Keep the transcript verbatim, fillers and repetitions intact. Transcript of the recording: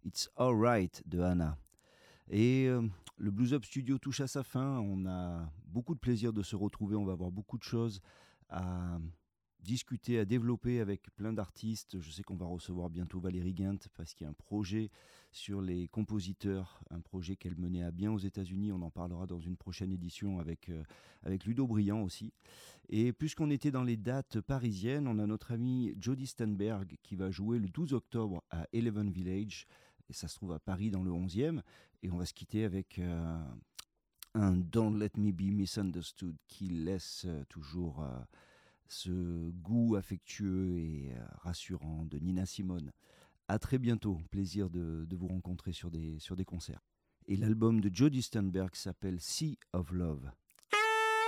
It's Alright de Anna. Et euh, le Blues Up Studio touche à sa fin. On a beaucoup de plaisir de se retrouver. On va avoir beaucoup de choses à discuter, à développer avec plein d'artistes. Je sais qu'on va recevoir bientôt Valérie Guint parce qu'il y a un projet sur les compositeurs, un projet qu'elle menait à bien aux États-Unis. On en parlera dans une prochaine édition avec, euh, avec Ludo Briand aussi. Et puisqu'on était dans les dates parisiennes, on a notre ami Jody Steinberg qui va jouer le douze octobre à Eleven Village. Et ça se trouve à Paris dans le onzième. Et on va se quitter avec euh, un Don't Let Me Be Misunderstood qui laisse euh, toujours euh, ce goût affectueux et euh, rassurant de Nina Simone. À très bientôt, plaisir de, de vous rencontrer sur des, sur des concerts. Et l'album de Jody Steinberg s'appelle Sea of Love.